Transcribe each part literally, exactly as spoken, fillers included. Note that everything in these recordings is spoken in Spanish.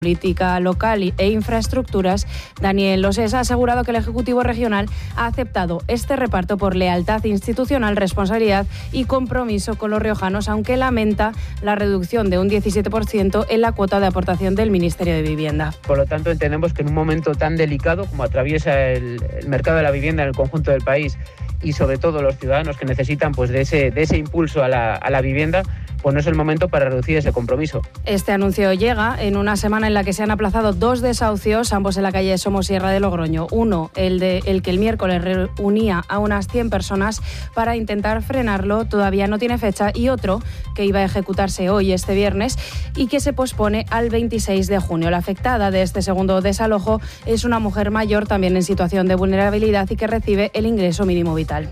Política Local e Infraestructuras, Daniel Losés, ha asegurado que el Ejecutivo Regional ha aceptado este reparto por lealtad institucional, responsabilidad y compromiso con los riojanos, aunque lamenta la reducción de un diecisiete por ciento en la cuota de aportación del Ministerio de Vivienda. Por lo tanto, entendemos que en un momento tan delicado como atraviesa el, el mercado de la vivienda en el conjunto del país y sobre todo los ciudadanos que necesitan pues, de, ese, de ese impulso a la, a la vivienda, pues no es el momento para reducir ese compromiso. Este anuncio llega en una semana en la que se han aplazado dos desahucios, ambos en la calle Somosierra de Logroño. Uno, el de el que el miércoles reunía a unas cien personas para intentar frenarlo, todavía no tiene fecha, y otro que iba a ejecutarse hoy, este viernes, y que se pospone al veintiséis de junio. La afectada de este segundo desalojo es una mujer mayor, también en situación de vulnerabilidad, y que recibe el ingreso mínimo vital.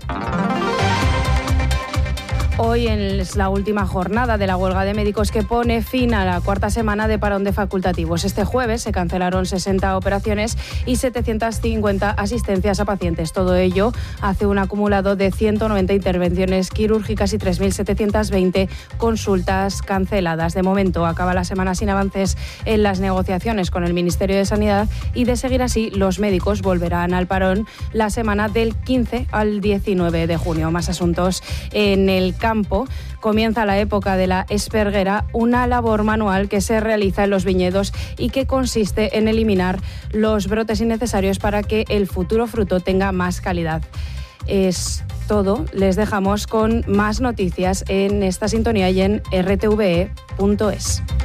Hoy es la última jornada de la huelga de médicos que pone fin a la cuarta semana de parón de facultativos. Este jueves se cancelaron sesenta operaciones y setecientas cincuenta asistencias a pacientes. Todo ello hace un acumulado de ciento noventa intervenciones quirúrgicas y tres mil setecientas veinte consultas canceladas. De momento acaba la semana sin avances en las negociaciones con el Ministerio de Sanidad, y de seguir así los médicos volverán al parón la semana del quince al diecinueve de junio. Más asuntos en el campo. Comienza la época de la esperguera, una labor manual que se realiza en los viñedos y que consiste en eliminar los brotes innecesarios para que el futuro fruto tenga más calidad. Es todo. Les dejamos con más noticias en esta sintonía y en r t v e punto es.